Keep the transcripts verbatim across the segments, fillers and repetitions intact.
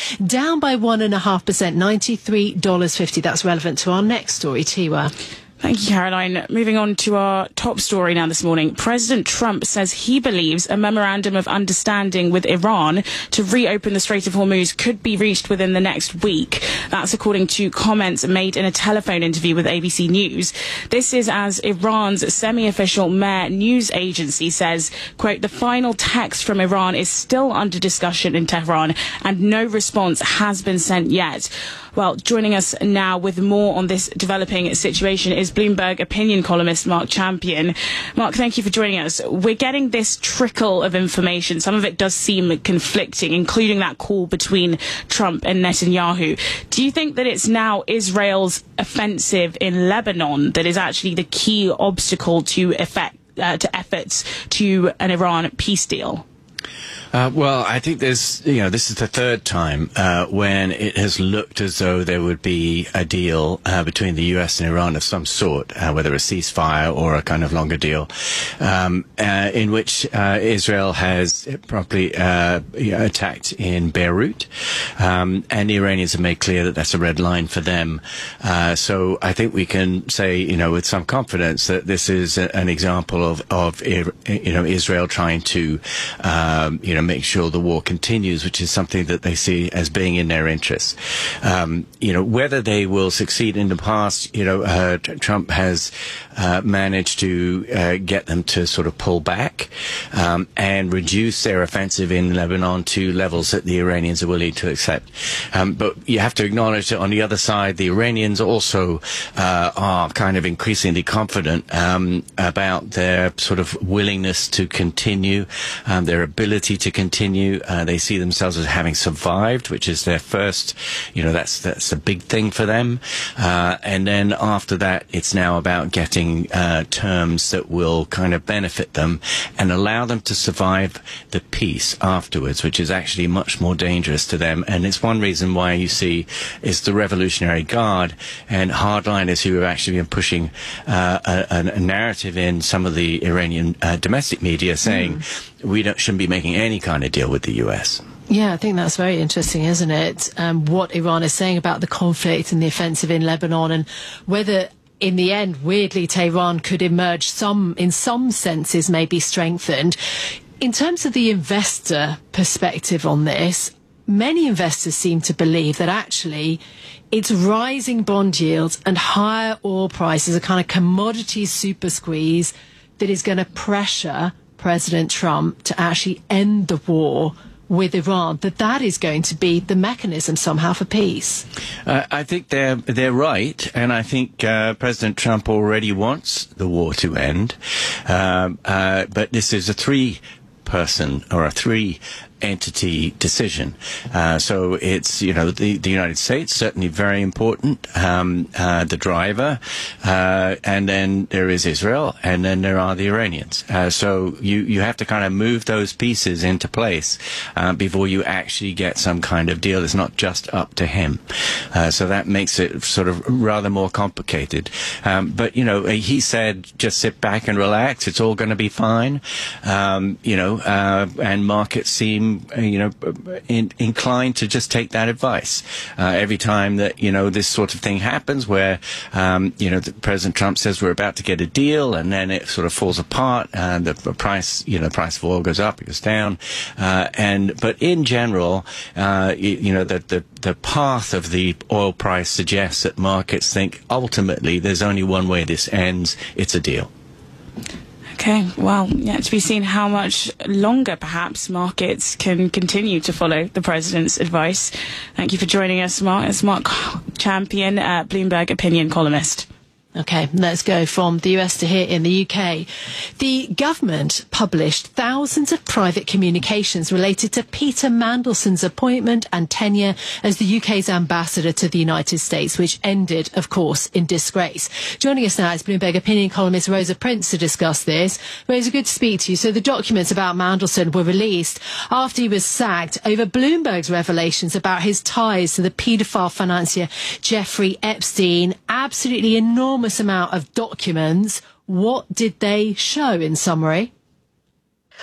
down by one and a half percent, ninety-three dollars fifty. That's relevant to our next story, Tiwa. Thank you, Caroline. Moving on to our top story now this morning. President Trump says he believes a memorandum of understanding with Iran to reopen the Strait of Hormuz could be reached within the next week. That's according to comments made in a telephone interview with A B C News. This is as Iran's semi-official Mehr news agency says, quote, the final text from Iran is still under discussion in Tehran and no response has been sent yet. Well, joining us now with more on this developing situation is Bloomberg opinion columnist Mark Champion. Mark, thank you for joining us. We're getting this trickle of information. Some of it does seem conflicting, including that call between Trump and Netanyahu. Do you think that it's now Israel's offensive in Lebanon that is actually the key obstacle to effect, uh, to efforts to an Iran peace deal? Uh, well, I think there's, you know, this is the third time uh, when it has looked as though there would be a deal uh, between the U S and Iran of some sort, uh, whether a ceasefire or a kind of longer deal, um, uh, in which uh, Israel has properly uh, attacked in Beirut, um, and the Iranians have made clear that that's a red line for them. Uh, so I think we can say, you know, with some confidence that this is a, an example of, of, you know, Israel trying to, um, you know, make sure the war continues, which is something that they see as being in their interests. Um, you know, whether they will succeed in the past, you know, uh, Trump has uh, managed to uh, get them to sort of pull back um, and reduce their offensive in Lebanon to levels that the Iranians are willing to accept. Um, but you have to acknowledge that on the other side, the Iranians also uh, are kind of increasingly confident um, about their sort of willingness to continue, um, their ability to continue. Uh, they see themselves as having survived, which is their first, you know, that's that's a big thing for them. Uh, and then after that, it's now about getting uh, terms that will kind of benefit them and allow them to survive the peace afterwards, which is actually much more dangerous to them. And it's one reason why you see is the Revolutionary Guard and hardliners who have actually been pushing uh, a, a narrative in some of the Iranian uh, domestic media saying mm. we don't, shouldn't be making any kind of deal with the U S. Yeah, I think that's very interesting, isn't it? Um, what Iran is saying about the conflict and the offensive in Lebanon, and whether in the end, weirdly, Tehran could emerge some, in some senses, maybe strengthened. In terms of the investor perspective on this, many investors seem to believe that actually it's rising bond yields and higher oil prices, a kind of commodity super squeeze that is going to pressure President Trump to actually end the war with Iran, that that is going to be the mechanism somehow for peace. Uh, I think they're they're right, and I think uh, President Trump already wants the war to end. Um, uh, but this is a three-person or a three. entity decision. Uh, so it's, you know, the, the United States, certainly very important, um, uh, the driver, uh, and then there is Israel, and then there are the Iranians. Uh, so you, you have to kind of move those pieces into place uh, before you actually get some kind of deal that's not just up to him. Uh, so that makes it sort of rather more complicated. Um, but, you know, he said, just sit back and relax, it's all going to be fine. Um, you know, uh, and markets seem you know, in, inclined to just take that advice. Uh, every time that, you know, this sort of thing happens where, um, you know, the President Trump says we're about to get a deal and then it sort of falls apart and the, the price, you know, the price of oil goes up, it goes down. Uh, and, but in general, uh, you, you know, the, the, the path of the oil price suggests that markets think ultimately there's only one way this ends, it's a deal. Okay, well, yet to be seen how much longer perhaps markets can continue to follow the president's advice. Thank you for joining us, Mark. It's Mark Champion, uh, Bloomberg opinion columnist. OK, let's go from the U S to here in the U K. The government published thousands of private communications related to Peter Mandelson's appointment and tenure as the U K's ambassador to the United States, which ended, of course, in disgrace. Joining us now is Bloomberg opinion columnist Rosa Prince to discuss this. Rosa, good to speak to you. So the documents about Mandelson were released after he was sacked over Bloomberg's revelations about his ties to the paedophile financier Jeffrey Epstein. Absolutely enormous amount of documents. What did they show in summary?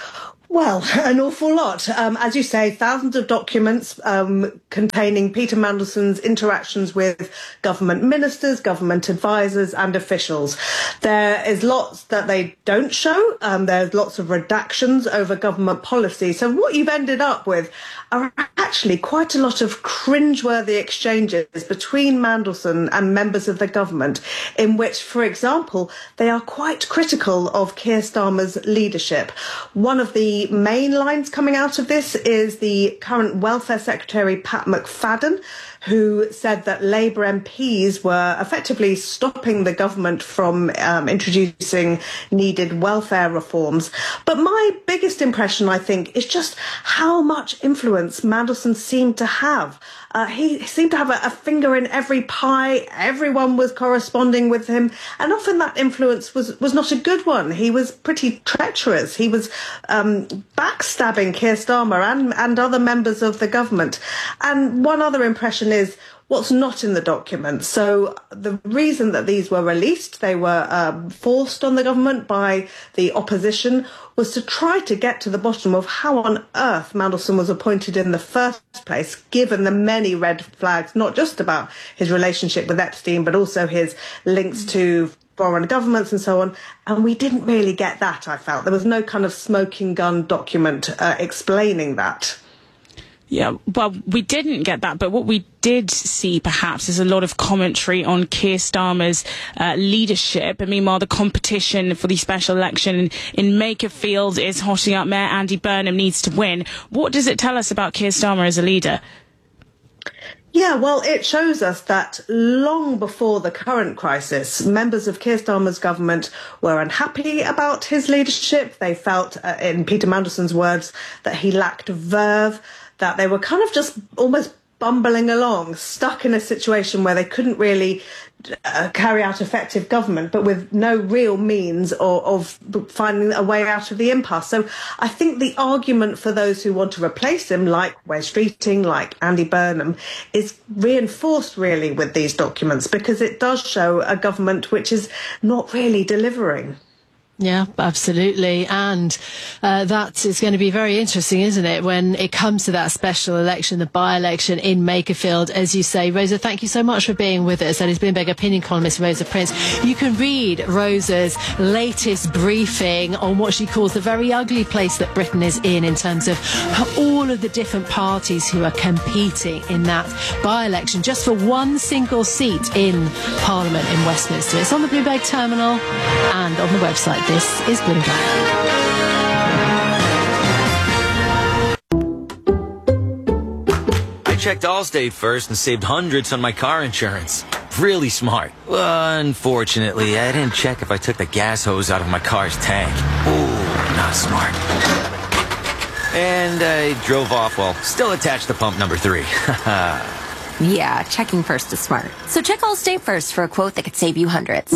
Well, an awful lot. Um, as you say, thousands of documents um, containing Peter Mandelson's interactions with government ministers, government advisors and officials. There is lots that they don't show. Um, there's lots of redactions over government policy. So what you've ended up with are actually quite a lot of cringeworthy exchanges between Mandelson and members of the government, in which, for example, they are quite critical of Keir Starmer's leadership. One of the main lines coming out of this is the current Welfare Secretary, Pat McFadden, who said that Labour M Ps were effectively stopping the government from um, introducing needed welfare reforms. But my biggest impression, I think, is just how much influence Mandelson seemed to have. Uh, he seemed to have a, a finger in every pie. Everyone was corresponding with him. And often that influence was, was not a good one. He was pretty treacherous. He was um, backstabbing Keir Starmer and, and other members of the government. And one other impression is what's not in the document. So the reason that these were released, they were um, forced on the government by the opposition, was to try to get to the bottom of how on earth Mandelson was appointed in the first place, given the many red flags, not just about his relationship with Epstein, but also his links to foreign governments and so on. And we didn't really get that, I felt. There was no kind of smoking gun document uh, explaining that. Yeah, well, we didn't get that, but what we did see, perhaps, is a lot of commentary on Keir Starmer's uh, leadership. And meanwhile, the competition for the special election in Makerfield is hotting up. Mayor Andy Burnham needs to win. What does it tell us about Keir Starmer as a leader? Yeah, well, it shows us that long before the current crisis, members of Keir Starmer's government were unhappy about his leadership. They felt, uh, in Peter Mandelson's words, that he lacked verve, that they were kind of just almost bumbling along, stuck in a situation where they couldn't really uh, carry out effective government, but with no real means or, of finding a way out of the impasse. So I think the argument for those who want to replace him, like Wes Streeting, like Andy Burnham, is reinforced really with these documents, because it does show a government which is not really delivering. Yeah, absolutely. And uh, that is going to be very interesting, isn't it, when it comes to that special election, the by-election in Makerfield, as you say. Rosa, thank you so much for being with us. That is Bloomberg opinion columnist Rosa Prince. You can read Rosa's latest briefing on what she calls the very ugly place that Britain is in, in terms of all of the different parties who are competing in that by-election just for one single seat in Parliament in Westminster. It's on the Bloomberg terminal and on the website. This is Bloomberg. I checked Allstate first and saved hundreds on my car insurance. Really smart. Unfortunately, I didn't check if I took the gas hose out of my car's tank. Ooh, not smart. And I drove off while still attached to pump number three. Yeah, checking first is smart. So check Allstate first for a quote that could save you hundreds.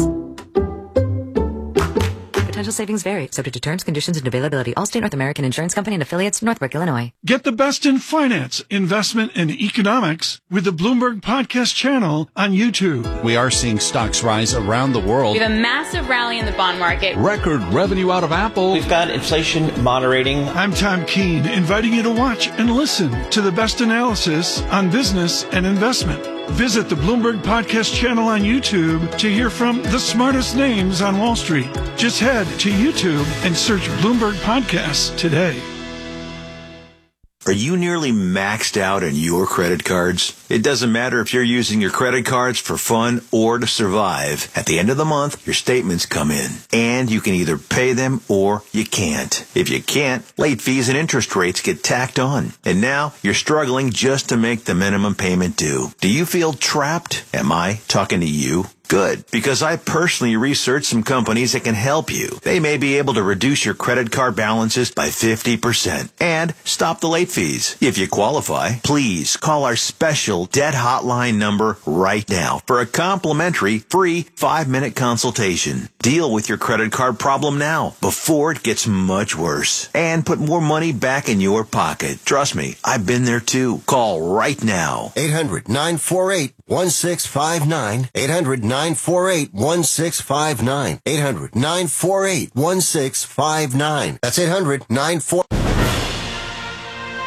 Potential savings vary, subject to terms, conditions, and availability. Allstate North American Insurance Company and affiliates, Northbrook, Illinois. Get the best in finance, investment, and economics with the Bloomberg Podcast channel on YouTube. We are seeing stocks rise around the world. We have a massive rally in the bond market. Record revenue out of Apple. We've got inflation moderating. I'm Tom Keene, inviting you to watch and listen to the best analysis on business and investment. Visit the Bloomberg Podcast channel on YouTube to hear from the smartest names on Wall Street. Just head to YouTube and search Bloomberg Podcasts today. Are you nearly maxed out on your credit cards? It doesn't matter if you're using your credit cards for fun or to survive. At the end of the month, your statements come in, and you can either pay them or you can't. If you can't, late fees and interest rates get tacked on. And now you're struggling just to make the minimum payment due. Do you feel trapped? Am I talking to you? Good, because I personally researched some companies that can help you. They may be able to reduce your credit card balances by fifty percent and stop the late fees. If you qualify, please call our special debt hotline number right now for a complimentary free five-minute consultation. Deal with your credit card problem now before it gets much worse and put more money back in your pocket. Trust me, I've been there too. Call right now. eight hundred nine four eight one six five nine. eight hundred nine four eight one six five nine. eight hundred nine four eight one six five nine. That's eight hundred nine four eight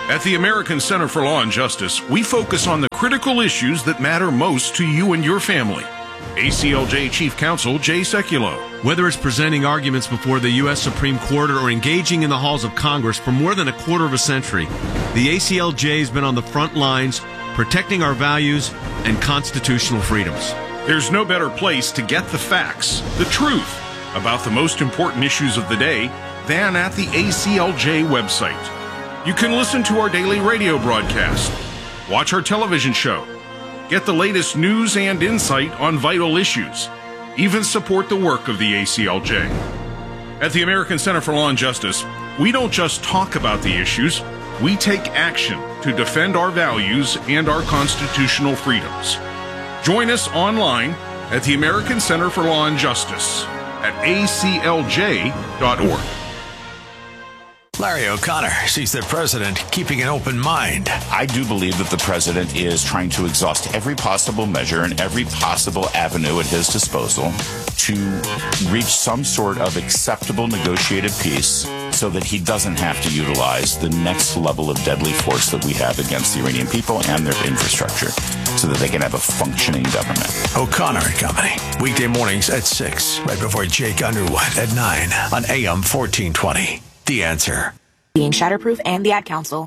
At the American Center for Law and Justice, we focus on the critical issues that matter most to you and your family. A C L J Chief Counsel Jay Sekulow. Whether it's presenting arguments before the U S Supreme Court or engaging in the halls of Congress for more than a quarter of a century, the A C L J has been on the front lines protecting our values and constitutional freedoms. There's no better place to get the facts, the truth, about the most important issues of the day than at the A C L J website. You can listen to our daily radio broadcast, watch our television show, get the latest news and insight on vital issues, even support the work of the A C L J. At the American Center for Law and Justice, we don't just talk about the issues, we take action to defend our values and our constitutional freedoms. Join us online at the American Center for Law and Justice at A C L J dot org. Larry O'Connor sees the president keeping an open mind. I do believe that the president is trying to exhaust every possible measure and every possible avenue at his disposal to reach some sort of acceptable negotiated peace so that he doesn't have to utilize the next level of deadly force that we have against the Iranian people and their infrastructure so that they can have a functioning government. O'Connor and Company, weekday mornings at six, right before Jake Underwood at nine on A M fourteen twenty. The Answer. Being Shatterproof and the Ad Council.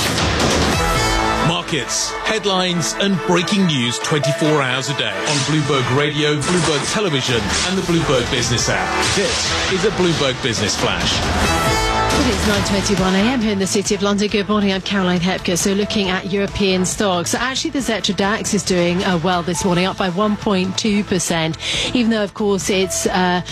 Markets, headlines, and breaking news twenty-four hours a day on Bloomberg Radio, Bloomberg Television, and the Bloomberg Business app. This is a Bloomberg Business Flash. It is nine twenty-one a m here in the City of London. Good morning, I'm Caroline Hepker. So looking at European stocks, actually the Xetra DAX is doing uh, well this morning, up by one point two percent, even though, of course, it's uh,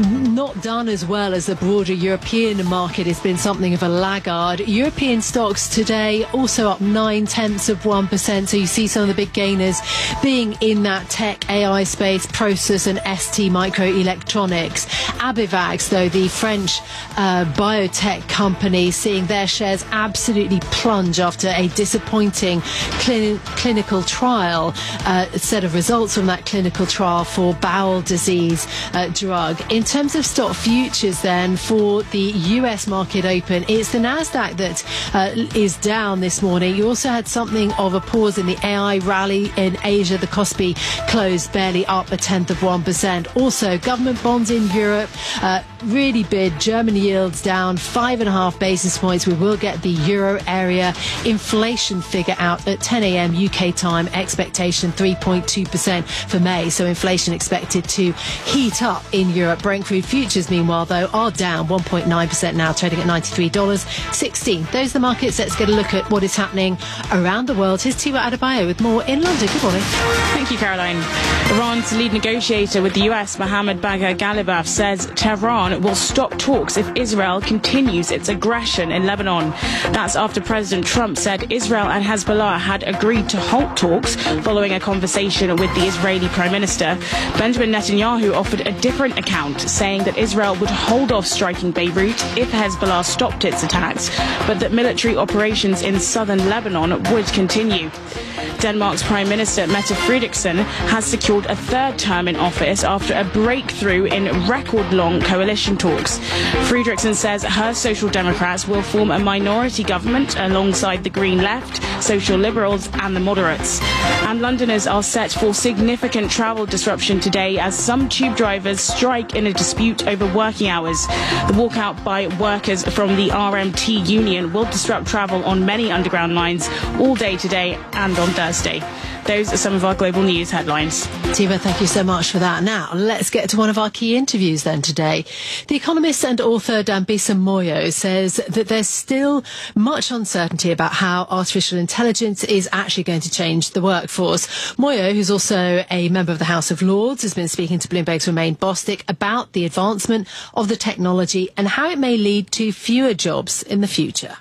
not done as well as the broader European market. It's been something of a laggard. European stocks today also up nine tenths of one percent. So you see some of the big gainers being in that tech A I space, Prosus and S T Microelectronics. Abivax, though, the French uh, biotech company, seeing their shares absolutely plunge after a disappointing clin- clinical trial, uh, set of results from that clinical trial for bowel disease uh, drug. In terms of stock futures then for the U S market open, it's the Nasdaq that uh, is down this morning. You also had something of a pause in the A I rally in Asia. The Kospi closed barely up a tenth of one percent. Also, government bonds in Europe uh, really bid. German yields down five and a half basis points. We will get the euro area inflation figure out at ten a m U K time. Expectation three point two percent for May. So inflation expected to heat up in Europe. Brent crude futures, meanwhile, though, are down one point nine percent now, trading at ninety-three dollars sixteen. Those are the markets. Let's get a look at what is happening around the world. Here's Tiwa Adebayo with more in London. Good morning. Thank you, Caroline. Iran's lead negotiator with the U S, Mohammad Bagher Ghalibaf, says Tehran will stop talks if Israel continues its aggression in Lebanon. That's after President Trump said Israel and Hezbollah had agreed to halt talks following a conversation with the Israeli Prime Minister. Benjamin Netanyahu offered a different account, saying that Israel would hold off striking Beirut if Hezbollah stopped its attacks, but that military operations in southern Lebanon would continue. Denmark's Prime Minister Mette Frederiksen has secured a third term in office after a breakthrough in record-long coalition talks. Frederiksen says her Social Democrats will form a minority government alongside the Green Left, Social Liberals and the Moderates. And Londoners are set for significant travel disruption today as some tube drivers strike in a dispute over working hours. The walkout by workers from the R M T union will disrupt travel on many underground lines all day today and on Thursday. Those are some of our global news headlines. Tiva, thank you so much for that. Now, let's get to one of our key interviews then today. The economist and author Dambisa Moyo says that there's still much uncertainty about how artificial intelligence is actually going to change the workforce. Moyo, who's also a member of the House of Lords, has been speaking to Bloomberg's Romain Bostick about the advancement of the technology and how it may lead to fewer jobs in the future.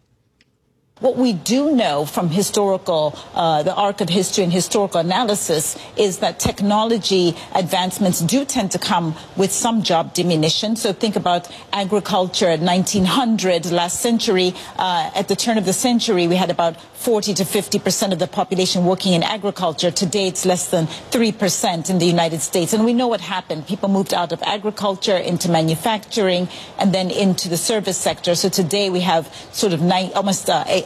What we do know from historical, uh, the arc of history and historical analysis is that technology advancements do tend to come with some job diminution. So think about agriculture at nineteen hundred, last century. Uh, at the turn of the century, we had about forty to fifty percent of the population working in agriculture. Today, it's less than three percent in the United States. And we know what happened. People moved out of agriculture into manufacturing and then into the service sector. So today we have sort of nine, almost uh,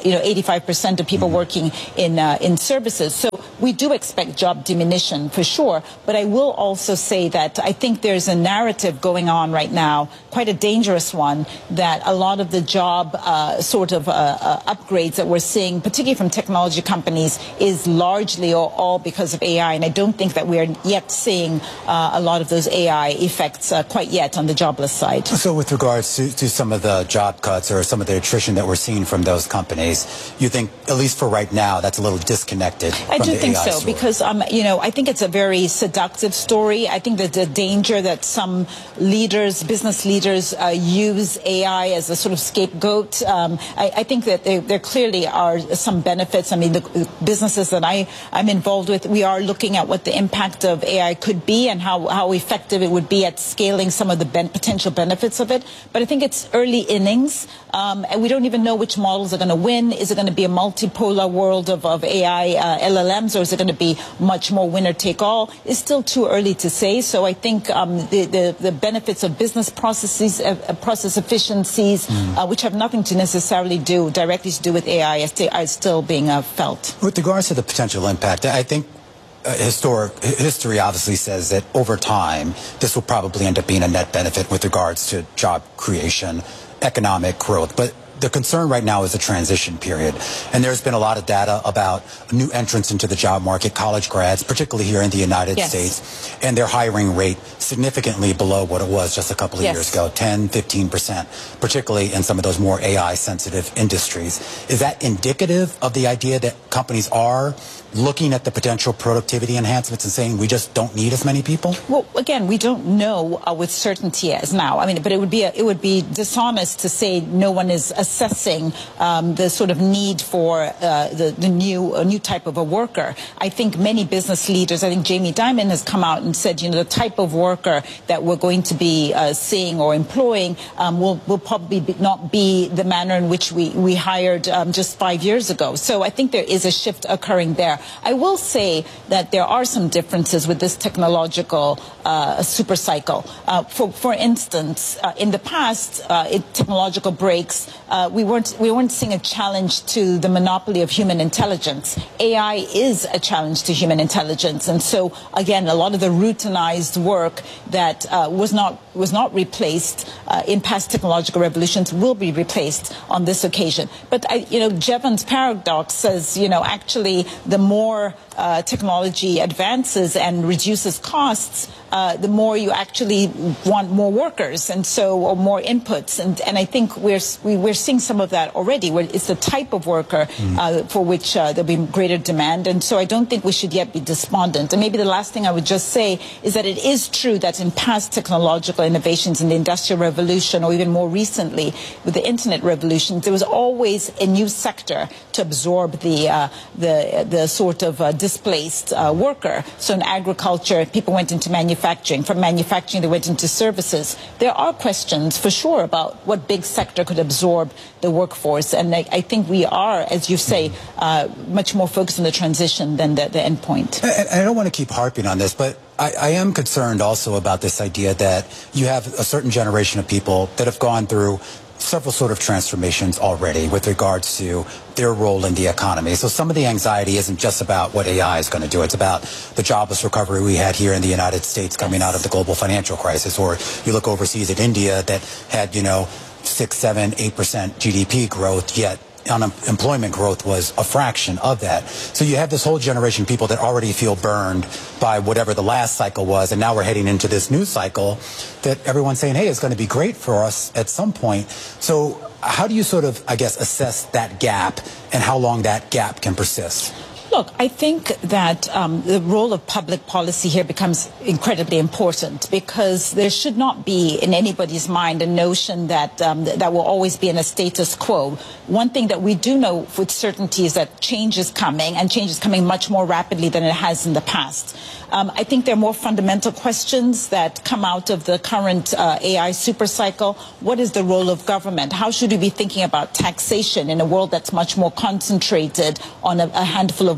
you know, eighty-five percent of people working in uh, in services. So we do expect job diminution for sure, but I will also say that I think there's a narrative going on right now, quite a dangerous one, that a lot of the job uh, sort of uh, uh, upgrades that we're seeing, particularly from technology companies, is largely or all because of A I, and I don't think that we're yet seeing uh, a lot of those A I effects uh, quite yet on the jobless side. So with regards to, to some of the job cuts or some of the attrition that we're seeing from those companies, you think, at least for right now, that's a little disconnected from I do the think A I so, story. because um, you know, I think it's a very seductive story. I think that the danger that some leaders, business leaders, uh, use A I as a sort of scapegoat. Um, I, I think that there, there clearly are some benefits. I mean, the businesses that I, I'm involved with, we are looking at what the impact of A I could be and how, how effective it would be at scaling some of the ben- potential benefits of it. But I think it's early innings, um, and we don't even know which models are going to win. Is it going to be a multipolar world of, of A I uh, L L Ms, or is it going to be much more winner take all? It's still too early to say. So I think um, the, the, the benefits of business processes, uh, process efficiencies, mm. uh, which have nothing to necessarily do directly to do with A I, are still being uh, felt. With regards to the potential impact, I think uh, historic history obviously says that over time, this will probably end up being a net benefit with regards to job creation, economic growth. But the concern right now is the transition period. And there's been a lot of data about new entrants into the job market, college grads, particularly here in the United yes. States, and their hiring rate significantly below what it was just a couple of yes. years ago, ten, fifteen percent, particularly in some of those more A I-sensitive industries. Is that indicative of the idea that companies are looking at the potential productivity enhancements and saying we just don't need as many people? Well, again, we don't know uh, with certainty as now. I mean, but it would be a, it would be dishonest to say no one is assessing um, the sort of need for uh, the, the new a new type of a worker. I think many business leaders, I think Jamie Dimon has come out and said, you know, the type of worker that we're going to be uh, seeing or employing um, will will probably be, not be the manner in which we we hired um, just five years ago. So I think there is a shift occurring there. I will say that there are some differences with this technological uh, super cycle. Uh, for, for instance, uh, in the past, uh, in technological breaks, uh, we weren't we weren't seeing a challenge to the monopoly of human intelligence. A I is a challenge to human intelligence, and so again, a lot of the routinized work that uh, was not was not replaced uh, in past technological revolutions will be replaced on this occasion. But I, you know, Jevons paradox says, you know, actually the more uh, technology advances and reduces costs, uh, the more you actually want more workers, and so or more inputs. And, and I think we're we, we're seeing some of that already. Where it's the type of worker uh, for which uh, there'll be greater demand, and so I don't think we should yet be despondent. And maybe the last thing I would just say is that it is true that in past technological innovations in the Industrial Revolution, or even more recently with the Internet revolution, there was always a new sector to absorb the uh, the the sort of uh, displaced uh, worker. So in agriculture, people went into manufacturing. From manufacturing, they went into services. There are questions for sure about what big sector could absorb the workforce, and I, I think we are, as you say, uh, much more focused on the transition than the, the end point. I, I don't want to keep harping on this, but I, I am concerned also about this idea that you have a certain generation of people that have gone through several sort of transformations already with regards to their role in the economy. So some of the anxiety isn't just about what A I is going to do. It's about the jobless recovery we had here in the United States coming out of the global financial crisis. Or you look overseas at India that had, you know, six, seven, eight percent G D P growth, yet unemployment growth was a fraction of that. So you have this whole generation of people that already feel burned by whatever the last cycle was, and now we're heading into this new cycle that everyone's saying, hey, it's going to be great for us at some point. So how do you sort of, I guess, assess that gap and how long that gap can persist? Look, I think that um, the role of public policy here becomes incredibly important, because there should not be in anybody's mind a notion that um, that will always be in a status quo. One thing that we do know with certainty is that change is coming, and change is coming much more rapidly than it has in the past. Um, I think there are more fundamental questions that come out of the current uh, A I supercycle. What is the role of government? How should we be thinking about taxation in a world that's much more concentrated on a, a handful of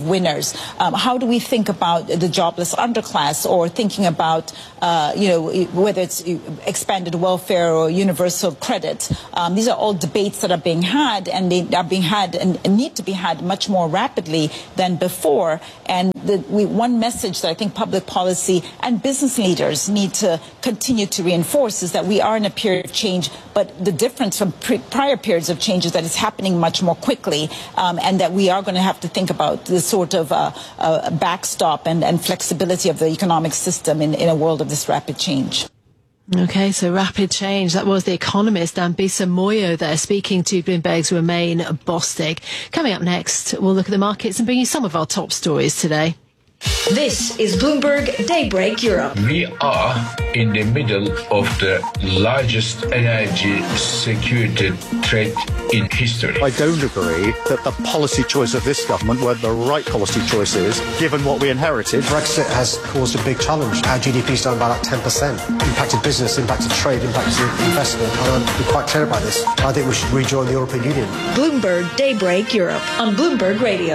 of winners? Um, how do we think about the jobless underclass, or thinking about, uh, you know, whether it's expanded welfare or universal credit? Um, these are all debates that are being had, and they are being had and need to be had much more rapidly than before. And the, we, one message that I think public policy and business leaders need to continue to reinforce is that we are in a period of change, but the difference from pre- prior periods of change is that it's happening much more quickly, um, and that we are going to have to think about the sort of uh, uh, backstop and, and flexibility of the economic system in, in a world of this rapid change. Okay, so rapid change. That was the economist Dambisa Moyo there speaking to Bloomberg's Romain Bostic. Coming up next, we'll look at the markets and bring you some of our top stories today. This is Bloomberg Daybreak Europe. We are in the middle of the largest energy security threat in history. I don't agree that the policy choice of this government were the right policy choice is, given what we inherited. Brexit has caused a big challenge. Our G D P's down by like ten percent. Impacted business, impacted trade, impacted investment. And I'm quite clear about this. I think we should rejoin the European Union. Bloomberg Daybreak Europe on Bloomberg Radio.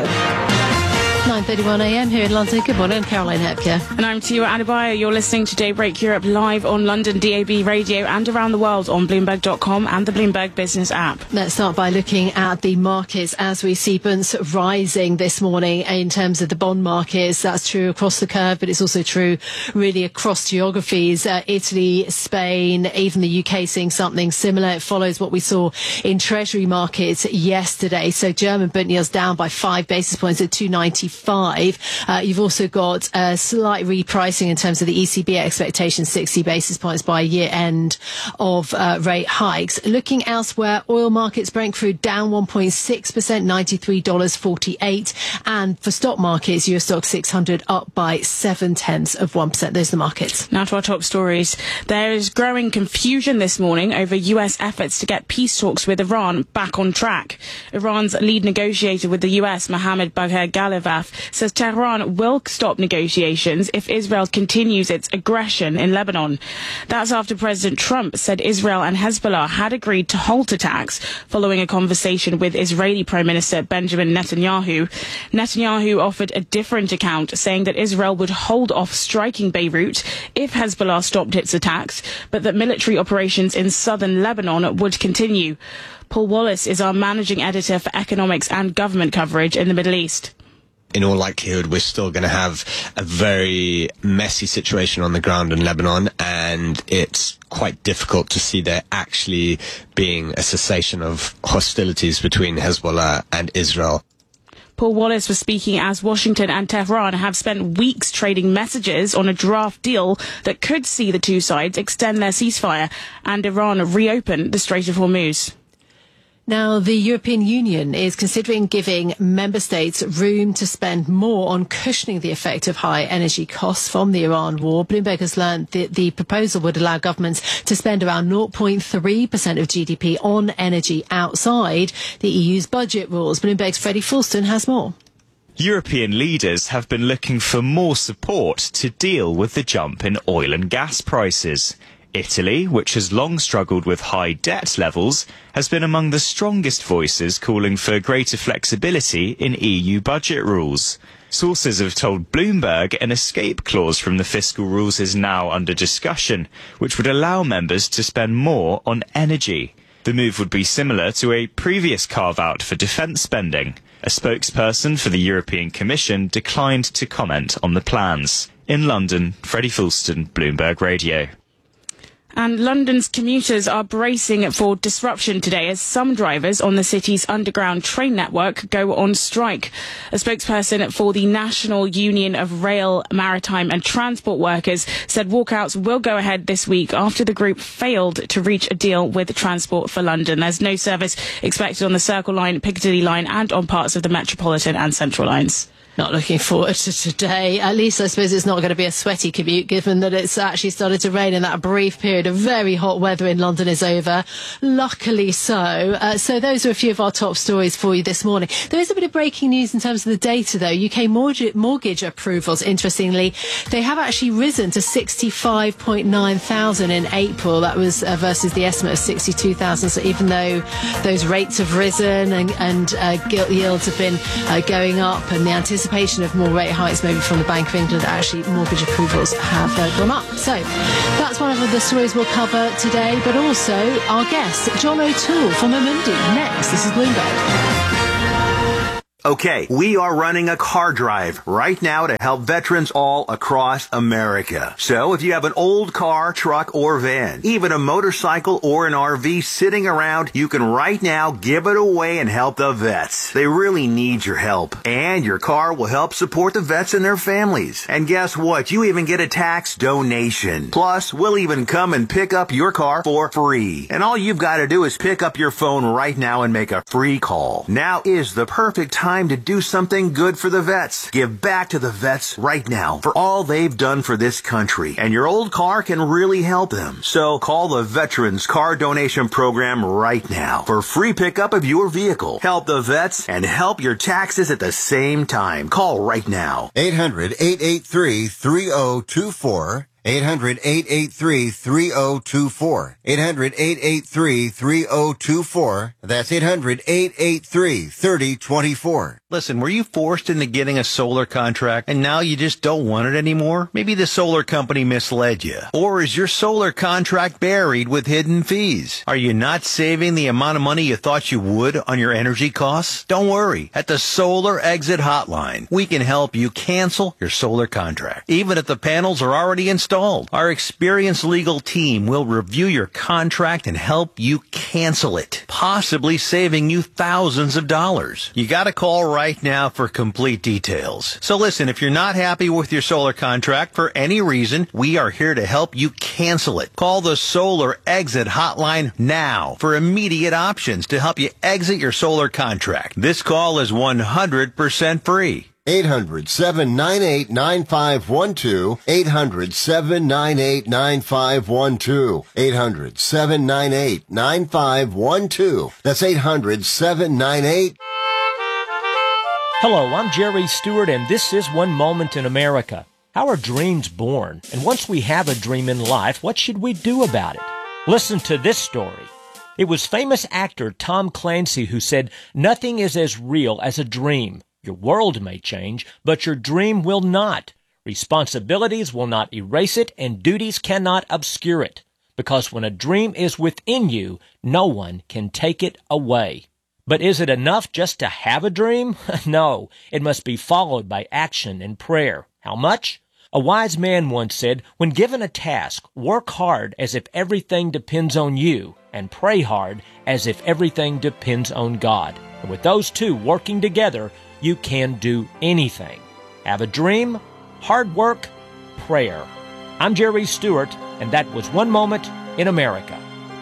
nine thirty-one a m here in London. Good morning, Caroline Hepker. And I'm Tiwa Adebayo. You're listening to Daybreak Europe live on London D A B radio and around the world on Bloomberg dot com and the Bloomberg Business app. Let's start by looking at the markets as we see bunds rising this morning in terms of the bond markets. That's true across the curve, but it's also true really across geographies. Uh, Italy, Spain, even the U K seeing something similar. It follows what we saw in Treasury markets yesterday. So German bund yields down by five basis points at two ninety-five. Uh, you've also got a slight repricing in terms of the E C B expectations, sixty basis points by year end of uh, rate hikes. Looking elsewhere, oil markets, Brent crude down one point six percent, ninety-three dollars forty-eight. And for stock markets, U S stock six hundred up by seven tenths of one percent. Those are the markets. Now to our top stories. There is growing confusion this morning over U S efforts to get peace talks with Iran back on track. Iran's lead negotiator with the U S, Mohammad Bagher Ghalibaf, says Tehran will stop negotiations if Israel continues its aggression in Lebanon. That's after President Trump said Israel and Hezbollah had agreed to halt attacks following a conversation with Israeli Prime Minister Benjamin Netanyahu. Netanyahu offered a different account, saying that Israel would hold off striking Beirut if Hezbollah stopped its attacks, but that military operations in southern Lebanon would continue. Paul Wallace is our managing editor for economics and government coverage in the Middle East. In all likelihood, we're still going to have a very messy situation on the ground in Lebanon, and it's quite difficult to see there actually being a cessation of hostilities between Hezbollah and Israel. Paul Wallace was speaking as Washington and Tehran have spent weeks trading messages on a draft deal that could see the two sides extend their ceasefire and Iran reopen the Strait of Hormuz. Now, the European Union is considering giving member states room to spend more on cushioning the effect of high energy costs from the Iran war. Bloomberg has learned that the proposal would allow governments to spend around zero point three percent of G D P on energy outside the E U's budget rules. Bloomberg's Freddie Fulston has more. European leaders have been looking for more support to deal with the jump in oil and gas prices. Italy, which has long struggled with high debt levels, has been among the strongest voices calling for greater flexibility in E U budget rules. Sources have told Bloomberg an escape clause from the fiscal rules is now under discussion, which would allow members to spend more on energy. The move would be similar to a previous carve-out for defence spending. A spokesperson for the European Commission declined to comment on the plans. In London, Freddie Fulston, Bloomberg Radio. And London's commuters are bracing for disruption today as some drivers on the city's underground train network go on strike. A spokesperson for the National Union of Rail, Maritime and Transport Workers said walkouts will go ahead this week after the group failed to reach a deal with Transport for London. There's no service expected on the Circle Line, Piccadilly Line and on parts of the Metropolitan and Central lines. Not looking forward to today. At least I suppose it's not going to be a sweaty commute, given that it's actually started to rain and that brief period of very hot weather in London is over. Luckily so. Uh, so those are a few of our top stories for you this morning. There is a bit of breaking news in terms of the data, though. U K mortgage, mortgage approvals, interestingly, they have actually risen to sixty-five point nine thousand in April. That was uh, versus the estimate of sixty-two thousand. So even though those rates have risen and, and uh, gilt yields have been uh, going up and the anticipation anticipation of more rate hikes maybe from the Bank of England, actually mortgage approvals have uh, gone up. So that's one of the stories we'll cover today, but also our guest, John O'Toole from Amundi. Next, this is Bloomberg. Okay, we are running a car drive right now to help veterans all across America. So if you have an old car, truck, or van, even a motorcycle or an R V sitting around, you can right now give it away and help the vets. They really need your help. And your car will help support the vets and their families. And guess what? You even get a tax donation. Plus, we'll even come and pick up your car for free. And all you've got to do is pick up your phone right now and make a free call. Now is the perfect time to do something good for the vets. Give back to the vets right now for all they've done for this country. And your old car can really help them. So call the Veterans Car Donation Program right now for free pickup of your vehicle. Help the vets and help your taxes at the same time. Call right now. eight hundred, eight eight three, three oh two four. eight hundred, eight eight three, three oh two four. eight hundred, eight eight three, three oh two four. That's eight hundred, eight eight three, three oh two four. Listen, were you forced into getting a solar contract and now you just don't want it anymore? Maybe the solar company misled you. Or is your solar contract buried with hidden fees? Are you not saving the amount of money you thought you would on your energy costs? Don't worry. At the Solar Exit Hotline, we can help you cancel your solar contract, even if the panels are already installed. Our experienced legal team will review your contract and help you cancel it, possibly saving you thousands of dollars. You got to call right now for complete details. So listen, if you're not happy with your solar contract for any reason, we are here to help you cancel it. Call the Solar Exit Hotline now for immediate options to help you exit your solar contract. This call is one hundred percent free. eight hundred, seven nine eight, nine five one two. eight hundred, seven nine eight, nine five one two. eight hundred, seven nine eight, nine five one two. That's eight hundred, seven nine eight. Hello, I'm Jerry Stewart, and this is One Moment in America. How are dreams born? And once we have a dream in life, what should we do about it? Listen to this story. It was famous actor Tom Clancy who said, "Nothing is as real as a dream. Your world may change, but your dream will not. Responsibilities will not erase it, and duties cannot obscure it. Because when a dream is within you, no one can take it away." But is it enough just to have a dream? No, it must be followed by action and prayer. How much? A wise man once said, when given a task, work hard as if everything depends on you, and pray hard as if everything depends on God. And with those two working together, you can do anything. Have a dream, hard work, prayer. I'm Jerry Stewart, and that was One Moment in America.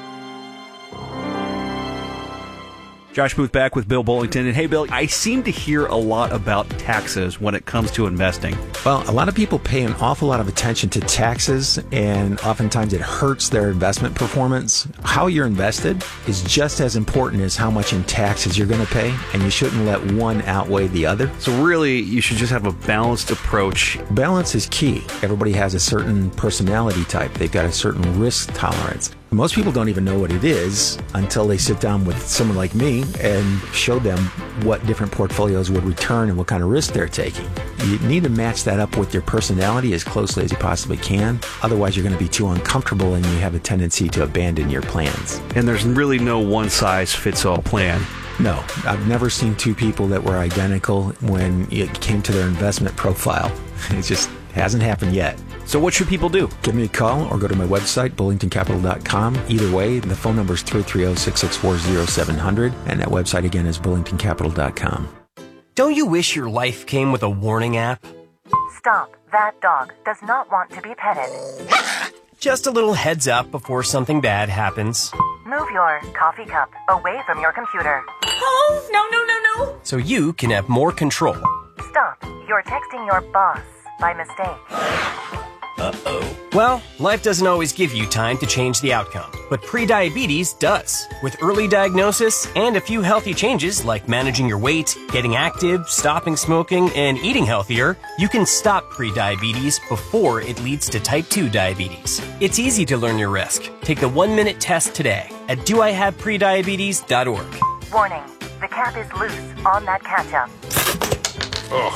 Josh Booth back with Bill Bullington. And hey, Bill, I seem to hear a lot about taxes when it comes to investing. Well, a lot of people pay an awful lot of attention to taxes, and oftentimes it hurts their investment performance. How you're invested is just as important as how much in taxes you're going to pay, and you shouldn't let one outweigh the other. So really, you should just have a balanced approach. Balance is key. Everybody has a certain personality type. They've got a certain risk tolerance. Most people don't even know what it is until they sit down with someone like me and show them what different portfolios would return and what kind of risk they're taking. You need to match that up with your personality as closely as you possibly can. Otherwise, you're going to be too uncomfortable and you have a tendency to abandon your plans. And there's really no one-size-fits-all plan. No, I've never seen two people that were identical when it came to their investment profile. It just hasn't happened yet. So what should people do? Give me a call or go to my website, bullington capital dot com. Either way, the phone number is three three zero, six six four, zero seven zero zero, and that website again is bullington capital dot com. Don't you wish your life came with a warning app? Stop. That dog does not want to be petted. Just a little heads up before something bad happens. Move your coffee cup away from your computer. Oh, no, no, no, no. So you can have more control. Stop. You're texting your boss by mistake. Uh-oh. Well, life doesn't always give you time to change the outcome, but prediabetes does. With early diagnosis and a few healthy changes like managing your weight, getting active, stopping smoking, and eating healthier, you can stop prediabetes before it leads to type two diabetes. It's easy to learn your risk. Take the one-minute test today at do I have prediabetes dot org. Warning, the cap is loose on that ketchup. Ugh.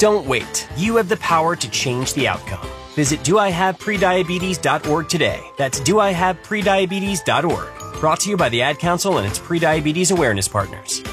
Don't wait. You have the power to change the outcome. Visit do I have prediabetes dot org today. That's do I have prediabetes dot org. Brought to you by the Ad Council and its prediabetes awareness partners.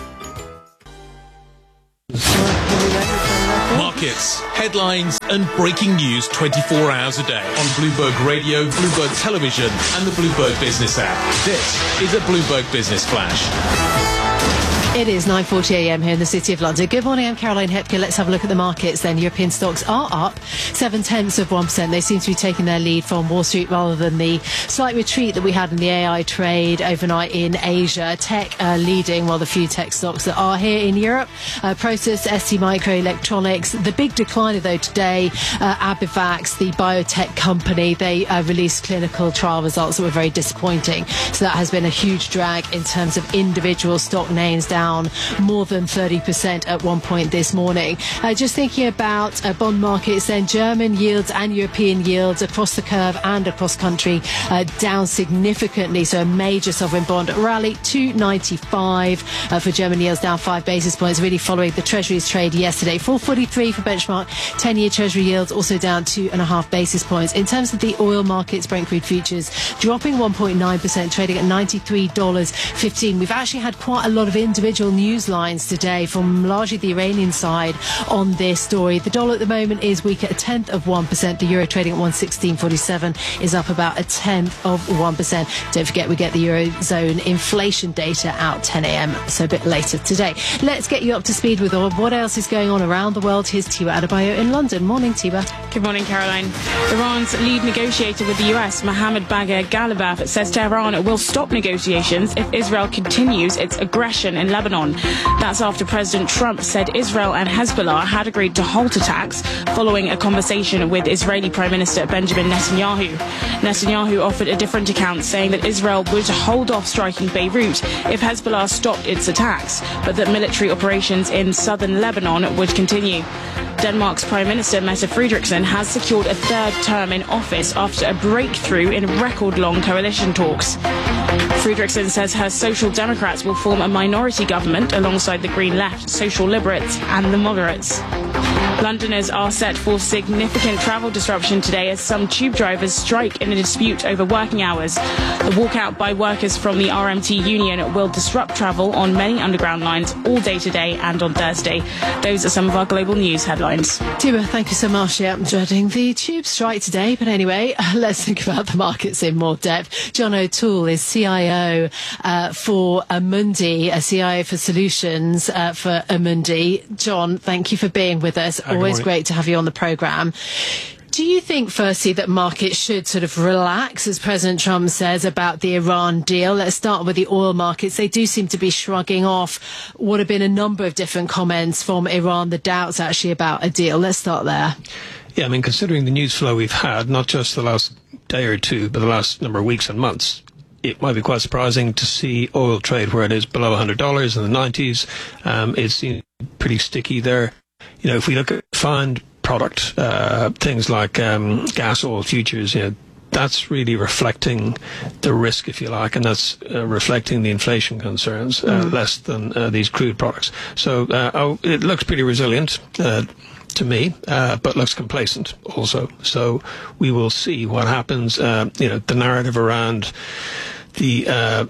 Markets, headlines and breaking news twenty-four hours a day on Bloomberg Radio, Bloomberg Television and the Bloomberg Business app. This is a Bloomberg Business Flash. It is nine forty a m here in the City of London. Good morning, I'm Caroline Hepker. Let's have a look at the markets then. European stocks are up seven tenths of one percent. They seem to be taking their lead from Wall Street rather than the slight retreat that we had in the A I trade overnight in Asia. Tech uh, leading, while the few tech stocks that are here in Europe. Uh, Prosus, S T Microelectronics. The big decliner though today, uh, Abivax, the biotech company, they uh, released clinical trial results that were very disappointing. So that has been a huge drag in terms of individual stock names down more than thirty percent at one point this morning. Uh, just thinking about uh, bond markets then, German yields and European yields across the curve and across country uh, down significantly. So a major sovereign bond rally, two ninety-five uh, for German yields, down five basis points, really following the Treasury's trade yesterday. four forty-three for benchmark ten-year Treasury yields, also down two and a half basis points. In terms of the oil markets, Brent crude futures dropping one point nine percent, trading at ninety-three dollars fifteen. We've actually had quite a lot of individual news lines today from largely the Iranian side on this story. The dollar at the moment is weak at a tenth of one percent. The euro trading at one sixteen forty-seven is up about a tenth of one percent. Don't forget we get the Eurozone inflation data out ten a m, so a bit later today. Let's get you up to speed with all what else is going on around the world. Here's Tiwa Adebayo in London. Morning, Tiwa. Good morning, Caroline. Iran's lead negotiator with the U S, Mohammad Bagher Ghalibaf, says Tehran will stop negotiations if Israel continues its aggression in Lebanon. That's after President Trump said Israel and Hezbollah had agreed to halt attacks following a conversation with Israeli Prime Minister Benjamin Netanyahu. Netanyahu offered a different account, saying that Israel would hold off striking Beirut if Hezbollah stopped its attacks, but that military operations in southern Lebanon would continue. Denmark's Prime Minister Mette Frederiksen has secured a third term in office after a breakthrough in record-long coalition talks. Frederiksen says her Social Democrats will form a minority government alongside the Green Left, Social Liberates and the Moderates. Londoners are set for significant travel disruption today as some tube drivers strike in a dispute over working hours. The walkout by workers from the R M T union will disrupt travel on many underground lines all day today and on Thursday. Those are some of our global news headlines. Tiba, thank you so much. Yeah, I'm dreading the tube strike today. But anyway, let's think about the markets in more depth. John O'Toole is C I O uh, for Amundi, a C I O for Solutions uh, for Amundi. John, thank you for being with us. Hi, Always great to have you on the programme. Do you think, firstly, that markets should sort of relax, as President Trump says, about the Iran deal? Let's start with the oil markets. They do seem to be shrugging off what have been a number of different comments from Iran, the doubts actually about a deal. Let's start there. Yeah, I mean, considering the news flow we've had, not just the last day or two, but the last number of weeks and months, it might be quite surprising to see oil trade where it is below one hundred dollars in the nineties. Um, it's you know, pretty sticky there. You know, if we look at refined product, uh, things like um, gas oil futures, you know, that's really reflecting the risk, if you like, and that's uh, reflecting the inflation concerns uh, mm. less than uh, these crude products. So uh, oh, it looks pretty resilient uh, to me, uh, but looks complacent also. So we will see what happens. Uh, you know, the narrative around the uh,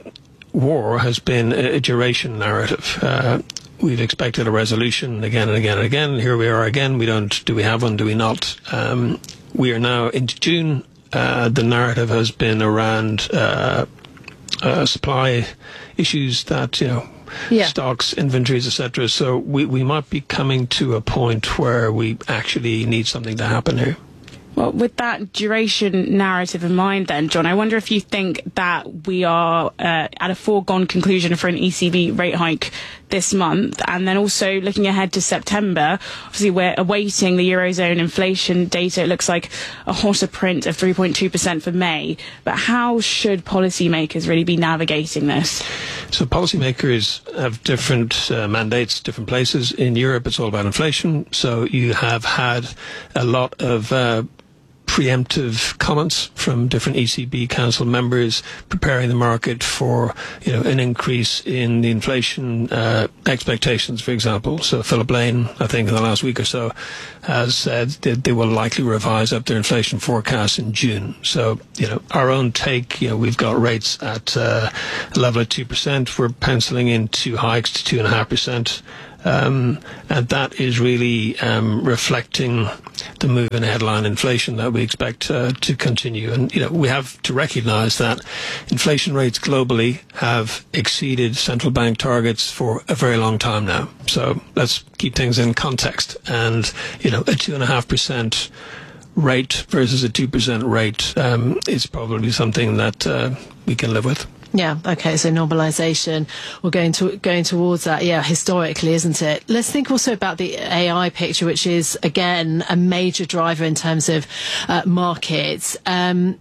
war has been a duration narrative. Uh, We've expected a resolution again and again and again. Here we are again. We don't. Do we have one? Do we not? Um, we are now into June. Uh, the narrative has been around uh, uh, supply issues that, you know, yeah. stocks, inventories, et cetera. So we, we might be coming to a point where we actually need something to happen here. Well, with that duration narrative in mind then, John, I wonder if you think that we are uh, at a foregone conclusion for an E C B rate hike this month, and then also looking ahead to September. Obviously, we're awaiting the Eurozone inflation data. It looks like a hotter print of three point two percent for May. But how should policymakers really be navigating this? So policymakers have different uh, mandates, different places. In Europe, it's all about inflation. So you have had a lot of uh, preemptive comments from different E C B Council members, preparing the market for, you know, an increase in the inflation uh, expectations, for example. So Philip Lane, I think in the last week or so, has said that they will likely revise up their inflation forecast in June. So, you know, our own take, you know, we've got rates at uh, a level of two percent. We're penciling in two hikes to two point five percent. Um, and that is really um, reflecting the move in headline inflation that we expect uh, to continue. And, you know, we have to recognize that inflation rates globally have exceeded central bank targets for a very long time now. So let's keep things in context. And, you know, a two point five percent rate versus a two percent rate um, is probably something that uh, we can live with. Yeah, okay, so normalisation, we're going to going towards that, yeah, historically, isn't it? Let's think also about the A I picture, which is, again, a major driver in terms of uh, markets. Um,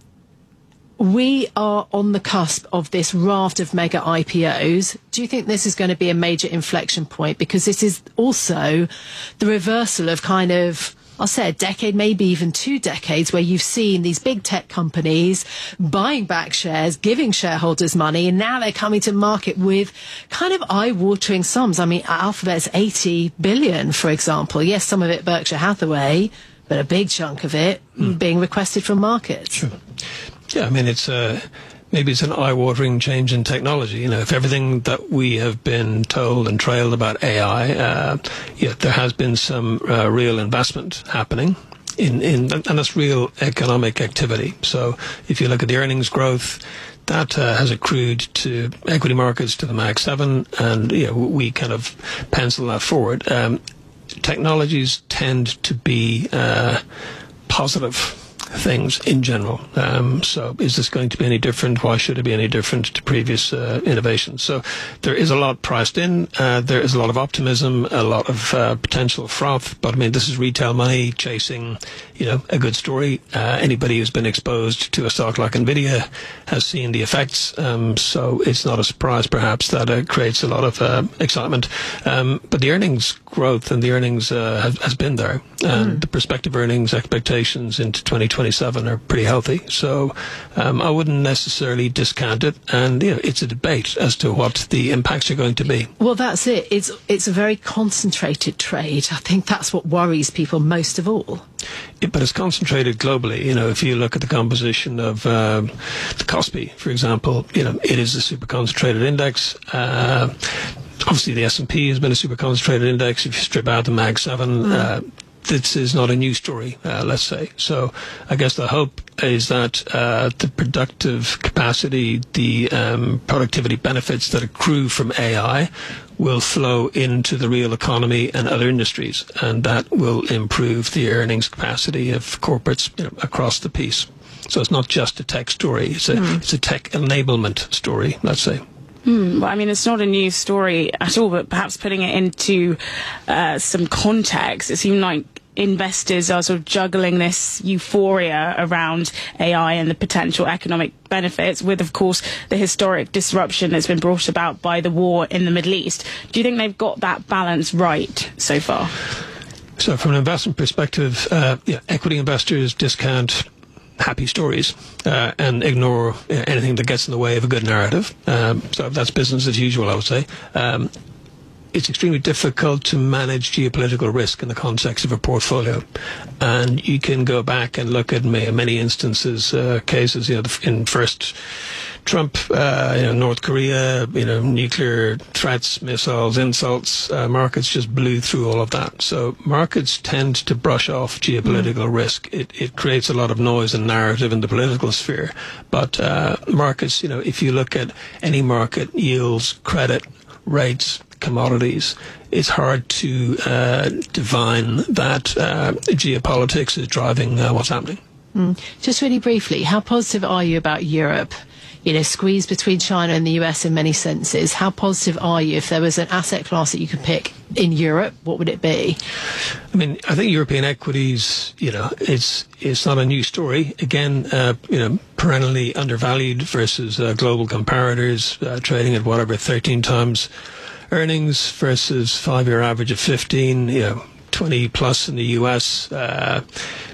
we are on the cusp of this raft of mega I P Os. Do you think this is going to be a major inflection point? Because this is also the reversal of kind of, I'll say a decade, maybe even two decades, where you've seen these big tech companies buying back shares, giving shareholders money, and now they're coming to market with kind of eye-watering sums. I mean, Alphabet's eighty billion, for example. Yes, some of it Berkshire Hathaway, but a big chunk of it mm. being requested from markets. Sure. Yeah, I mean, it's a... Maybe it's an eye-watering change in technology. You know, if everything that we have been told and trailed about A I, uh, yeah, there has been some uh, real investment happening in, in, and that's real economic activity. So if you look at the earnings growth, that uh, has accrued to equity markets, to the Mag seven, and you know, we kind of pencil that forward. Um, technologies tend to be uh, positive things in general. Um, so is this going to be any different? Why should it be any different to previous uh, innovations? So there is a lot priced in. Uh, there is a lot of optimism, a lot of uh, potential froth. But I mean, this is retail money chasing, you know, a good story. Uh, anybody who's been exposed to a stock like Nvidia has seen the effects. Um, so it's not a surprise, perhaps, that it creates a lot of uh, excitement. Um, but the earnings growth and the earnings uh, has, has been there. And mm. the prospective earnings expectations into twenty twenty-seven are pretty healthy. So um, I wouldn't necessarily discount it. And you know, it's a debate as to what the impacts are going to be. Well, that's it. It's it's a very concentrated trade. I think that's what worries people most of all. Yeah, but it's concentrated globally. You know, if you look at the composition of um, the Kospi, for example, you know, it is a super concentrated index. Uh, obviously, the S and P has been a super concentrated index. If you strip out the Mag seven, mm. uh, this is not a new story, uh, let's say. So I guess the hope is that uh, the productive capacity, the um, productivity benefits that accrue from A I will flow into the real economy and other industries, and that will improve the earnings capacity of corporates, you know, across the piece. So it's not just a tech story, it's a, mm. it's a tech enablement story, let's say. Hmm, well, I mean, it's not a new story at all, but perhaps putting it into uh, some context, it seemed like investors are sort of juggling this euphoria around A I and the potential economic benefits with, of course, the historic disruption that's been brought about by the war in the Middle East. Do you think they've got that balance right so far? So from an investment perspective, uh, yeah, equity investors discount happy stories uh, and ignore uh, anything that gets in the way of a good narrative. Um, so that's business as usual, I would say. Um, it's extremely difficult to manage geopolitical risk in the context of a portfolio. And you can go back and look at many instances, uh, cases, you know, in first Trump, uh, you know, North Korea, you know, nuclear threats, missiles, insults, uh, markets just blew through all of that. So markets tend to brush off geopolitical mm. risk. It, it creates a lot of noise and narrative in the political sphere. But uh, markets, you know, if you look at any market, yields, credit, rates, commodities, it's hard to uh, divine that uh, geopolitics is driving uh, what's happening. Mm. Just really briefly, how positive are you about Europe? You know, squeezed between China and the U S in many senses. How positive are you? If there was an asset class that you could pick in Europe, what would it be? I mean, I think European equities, you know, it's it's not a new story. Again, uh, you know, perennially undervalued versus uh, global comparators, uh, trading at whatever thirteen times earnings versus five-year average of fifteen. You know, twenty plus in the U S. Uh,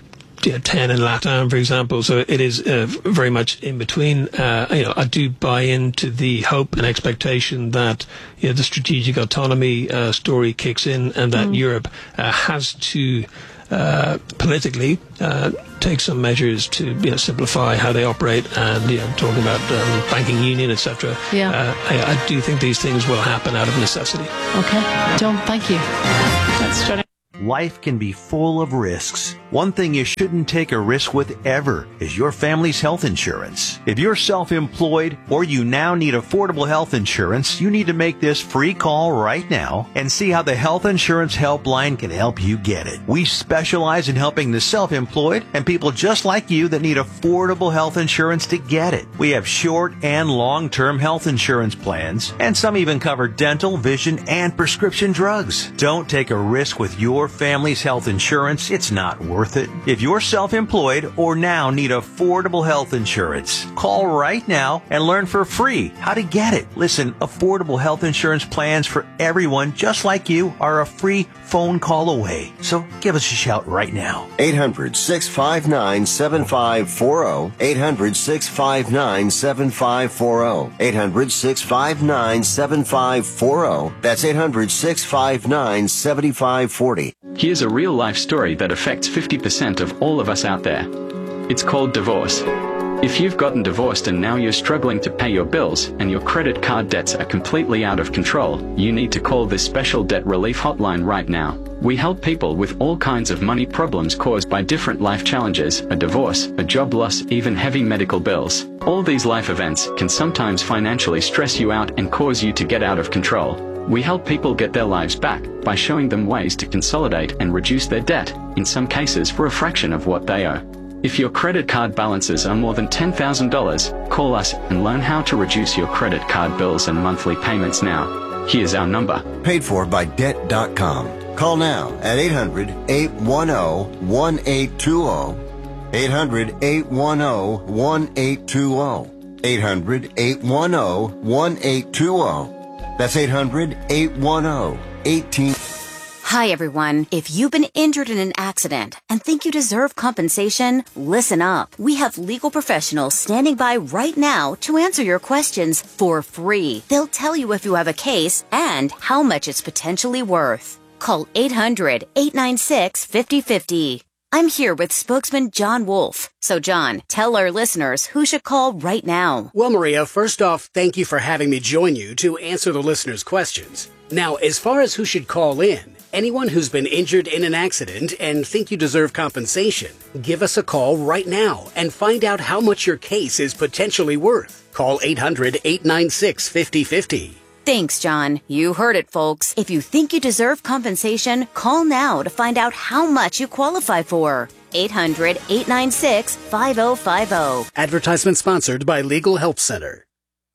yeah, ten in LATAM, for example. So it is uh, very much in between. Uh, you know, I do buy into the hope and expectation that you know, the strategic autonomy uh, story kicks in, and that mm. Europe uh, has to uh, politically uh, take some measures to you know, simplify how they operate, and you know, talking about um, banking union, et cetera. Yeah. Uh, I, I do think these things will happen out of necessity. Okay, John, thank you. That's Johnny. Life can be full of risks. One thing you shouldn't take a risk with ever is your family's health insurance. If you're self-employed or you now need affordable health insurance, you need to make this free call right now and see how the Health Insurance Helpline can help you get it. We specialize in helping the self-employed and people just like you that need affordable health insurance to get it. We have short and long-term health insurance plans, and some even cover dental, vision, and prescription drugs. Don't take a risk with your family's health insurance. It's not worth it. If you're self-employed or now need affordable health insurance, call right now and learn for free how to get it. Listen, affordable health insurance plans for everyone just like you are a free phone call away. So give us a shout right now. eight hundred, six five nine, seven five four zero. eight hundred, six five nine, seven five four zero. eight hundred, six five nine, seven five four zero. That's eight hundred, six five nine, seven five four zero. Here's a real-life story that affects fifty percent of all of us out there. It's called divorce. If you've gotten divorced and now you're struggling to pay your bills and your credit card debts are completely out of control, you need to call this special debt relief hotline right now. We help people with all kinds of money problems caused by different life challenges, a divorce, a job loss, even heavy medical bills. All these life events can sometimes financially stress you out and cause you to get out of control. We help people get their lives back by showing them ways to consolidate and reduce their debt, in some cases for a fraction of what they owe. If your credit card balances are more than ten thousand dollars, call us and learn how to reduce your credit card bills and monthly payments now. Here's our number. Paid for by debt dot com. Call now at eight hundred, eight one zero, one eight two zero. eight hundred, eight one zero, one eight two zero. eight hundred, eight one zero, one eight two zero. That's eight hundred, eight one zero, one eight two zero. Hi, everyone. If you've been injured in an accident and think you deserve compensation, listen up. We have legal professionals standing by right now to answer your questions for free. They'll tell you if you have a case and how much it's potentially worth. Call eight hundred, eight nine six, five oh five oh. I'm here with spokesman John Wolf. So, John, tell our listeners who should call right now. Well, Maria, first off, thank you for having me join you to answer the listeners' questions. Now, as far as who should call in, anyone who's been injured in an accident and think you deserve compensation, give us a call right now and find out how much your case is potentially worth. Call eight hundred, eight nine six, five oh five oh. Thanks, John. You heard it, folks. If you think you deserve compensation, call now to find out how much you qualify for. eight hundred, eight nine six, five oh five oh. Advertisement sponsored by Legal Help Center.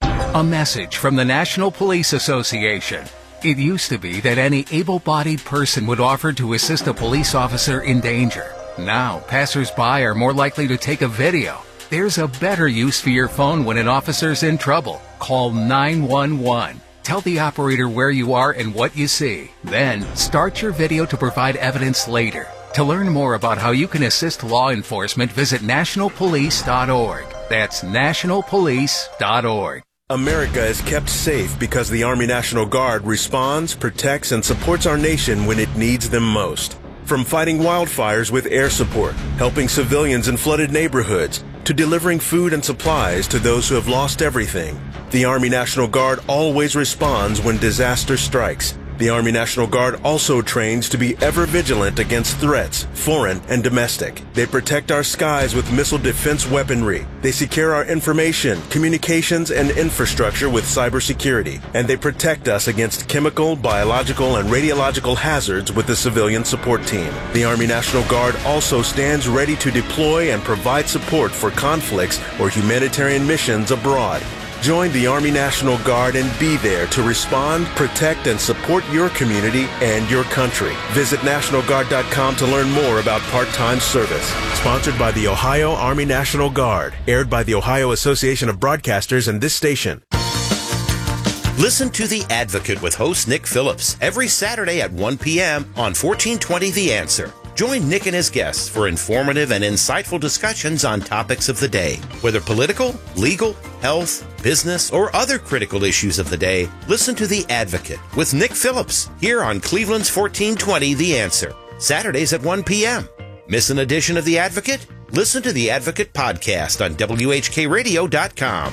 A message from the National Police Association. It used to be that any able-bodied person would offer to assist a police officer in danger. Now, passers-by are more likely to take a video. There's a better use for your phone when an officer's in trouble. Call nine one one. Tell the operator where you are and what you see. Then, start your video to provide evidence later. To learn more about how you can assist law enforcement, visit national police dot org. That's national police dot org. America is kept safe because the Army National Guard responds, protects, and supports our nation when it needs them most. From fighting wildfires with air support, helping civilians in flooded neighborhoods, to delivering food and supplies to those who have lost everything, the Army National Guard always responds when disaster strikes. The Army National Guard also trains to be ever vigilant against threats, foreign and domestic. They protect our skies with missile defense weaponry. They secure our information, communications, and infrastructure with cybersecurity. And they protect us against chemical, biological, and radiological hazards with the civilian support team. The Army National Guard also stands ready to deploy and provide support for conflicts or humanitarian missions abroad. Join the Army National Guard and be there to respond, protect, and support your community and your country. Visit national guard dot com to learn more about part-time service. Sponsored by the Ohio Army National Guard. Aired by the Ohio Association of Broadcasters and this station. Listen to The Advocate with host Nick Phillips every Saturday at one p.m. on fourteen twenty The Answer. Join Nick and his guests for informative and insightful discussions on topics of the day. Whether political, legal, health, business, or other critical issues of the day, listen to The Advocate with Nick Phillips here on Cleveland's fourteen twenty The Answer, Saturdays at one p.m. Miss an edition of The Advocate? Listen to The Advocate podcast on W H K radio dot com.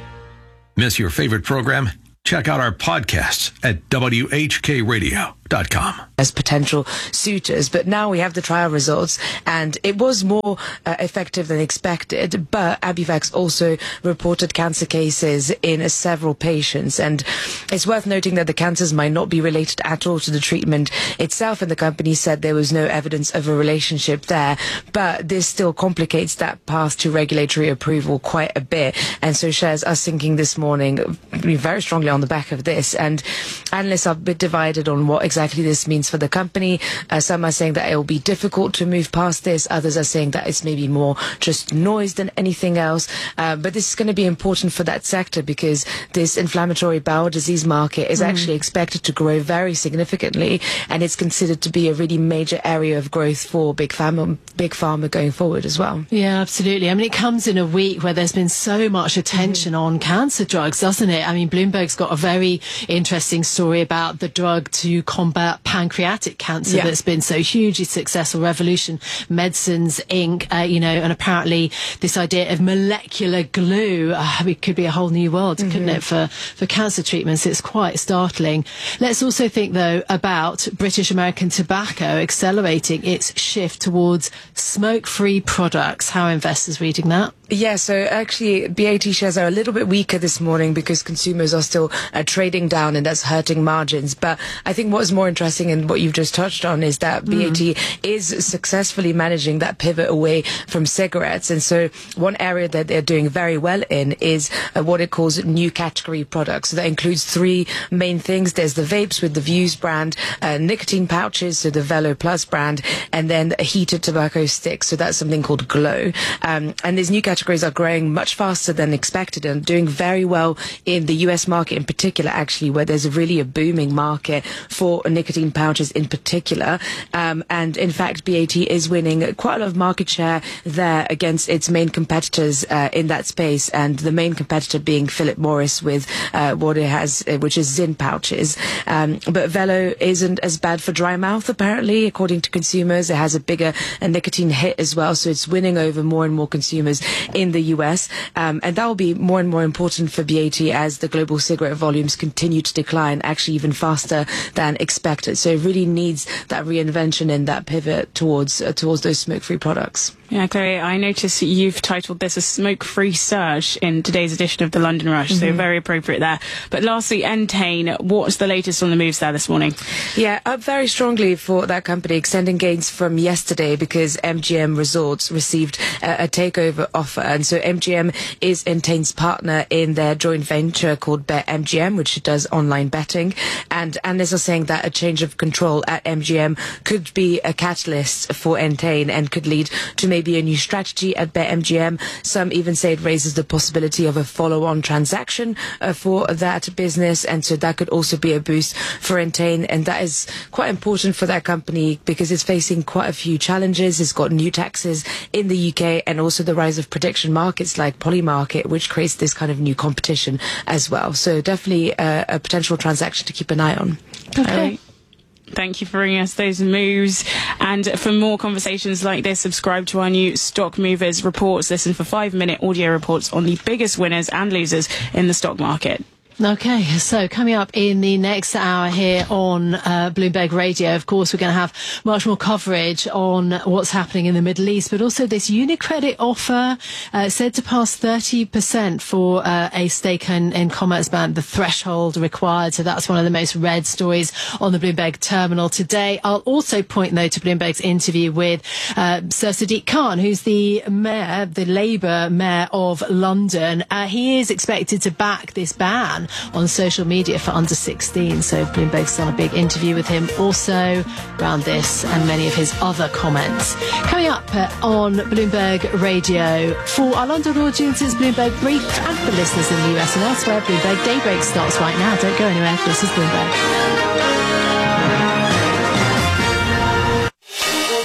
Miss your favorite program? Check out our podcasts at W H K radio dot com. As potential suitors, but now we have the trial results, and it was more uh, effective than expected. But Abivax also reported cancer cases in uh, several patients, and it's worth noting that the cancers might not be related at all to the treatment itself, and the company said there was no evidence of a relationship there. But this still complicates that path to regulatory approval quite a bit, and so shares are sinking this morning very strongly on the back of this. And analysts are a bit divided on what exactly Exactly this means for the company. Uh, some are saying that it will be difficult to move past this. Others are saying that it's maybe more just noise than anything else. Uh, but this is going to be important for that sector because this inflammatory bowel disease market is mm. actually expected to grow very significantly, and it's considered to be a really major area of growth for big pharma, big pharma going forward as well. Yeah, absolutely. I mean, it comes in a week where there's been so much attention mm. on cancer drugs, doesn't it? I mean, Bloomberg's got a very interesting story about the drug to combat pancreatic cancer yeah. that's been so hugely successful. Revolution Medicines Incorporated, uh, you know, and apparently this idea of molecular glue, uh, it could be a whole new world, mm-hmm. couldn't it, for, for cancer treatments? It's quite startling. Let's also think, though, about British American Tobacco accelerating its shift towards smoke-free products. How are investors reading that? Yeah, so actually B A T shares are a little bit weaker this morning because consumers are still uh, trading down, and that's hurting margins. But I think what is more interesting and what you've just touched on is that mm. B A T is successfully managing that pivot away from cigarettes. And so one area that they're doing very well in is uh, what it calls new category products. So that includes three main things. There's the vapes with the Vuse brand, uh, nicotine pouches, so the Velo Plus brand, and then heated tobacco sticks. So that's something called Glow. Um, and these new categories are growing much faster than expected and doing very well in the U S market in particular, actually, where there's a really a booming market for nicotine pouches in particular. Um, and in fact, B A T is winning quite a lot of market share there against its main competitors uh, in that space, and the main competitor being Philip Morris with uh, what it has, uh, which is Zyn pouches. Um, but Velo isn't as bad for dry mouth, apparently, according to consumers. It has a bigger a nicotine hit as well, so it's winning over more and more consumers in the U S, um, and that will be more and more important for B A T as the global cigarette volumes continue to decline, actually even faster than expected. So it really needs that reinvention and that pivot towards uh, towards those smoke-free products. Yeah, Chloe, I noticed you've titled this a smoke-free surge in today's edition of the London Rush, mm-hmm. so very appropriate there. But lastly, Entain, what's the latest on the moves there this morning? Yeah, up very strongly for that company, extending gains from yesterday because M G M Resorts received a, a takeover offer. And so M G M is Entain's partner in their joint venture called BetMGM, which does online betting. And analysts are saying that a change of control at M G M could be a catalyst for Entain and could lead to maybe Maybe a new strategy at BetMGM. Some even say it raises the possibility of a follow-on transaction uh, for that business, and so that could also be a boost for Entain, and that is quite important for that company because it's facing quite a few challenges. It's got new taxes in the U K and also the rise of prediction markets like Polymarket, which creates this kind of new competition as well. So definitely uh, a potential transaction to keep an eye on. Okay. Thank you for bringing us those moves. And for more conversations like this, subscribe to our new Stock Movers reports. Listen for five-minute audio reports on the biggest winners and losers in the stock market. Okay, so coming up in the next hour here on uh, Bloomberg Radio, of course, we're going to have much more coverage on what's happening in the Middle East, but also this UniCredit offer uh, said to pass thirty percent for uh, a stake in, in Commerzbank, the threshold required. So that's one of the most read stories on the Bloomberg terminal today. I'll also point, though, to Bloomberg's interview with uh, Sir Sadiq Khan, who's the mayor, the Labour mayor of London. Uh, he is expected to back this ban on social media for under sixteen. So Bloomberg's done a big interview with him also around this and many of his other comments. Coming up uh, on Bloomberg Radio, for our London audiences, Bloomberg Brief, and for listeners in the U S and elsewhere, Bloomberg Daybreak starts right now. Don't go anywhere. This is Bloomberg.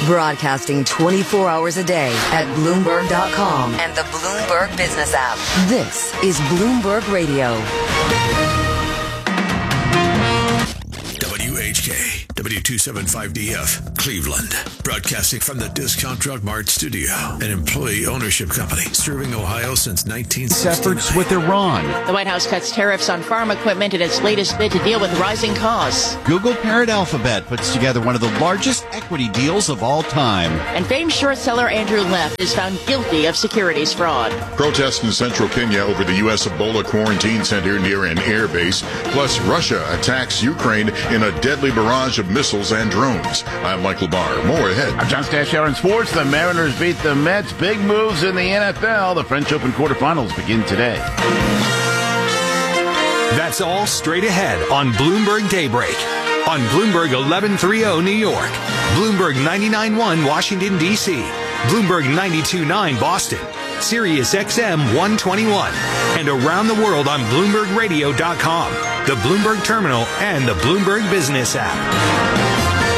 Broadcasting twenty-four hours a day at Bloomberg dot com and the Bloomberg Business app. This is Bloomberg Radio. W H K, W two seventy-five D F, Cleveland. Broadcasting from the Discount Drug Mart studio, an employee ownership company serving Ohio since nineteen sixty-nine. Efforts with Iran. The White House cuts tariffs on farm equipment in its latest bid to deal with rising costs. Google parent Alphabet puts together one of the largest equity deals of all time. And famed short seller Andrew Left is found guilty of securities fraud. Protests in central Kenya over the U S Ebola quarantine center near an air base. Plus, Russia attacks Ukraine in a deadly barrage of missiles and drones. I'm Michael Barr. More ahead. I'm John Stashower in sports. The Mariners beat the Mets. Big moves in the N F L. The French Open quarterfinals begin today. That's all straight ahead on Bloomberg Daybreak. On Bloomberg eleven thirty New York, Bloomberg ninety-nine point one Washington, D C, Bloomberg ninety-two point nine Boston, Sirius X M one twenty-one, and around the world on Bloomberg Radio dot com, the Bloomberg Terminal, and the Bloomberg Business app.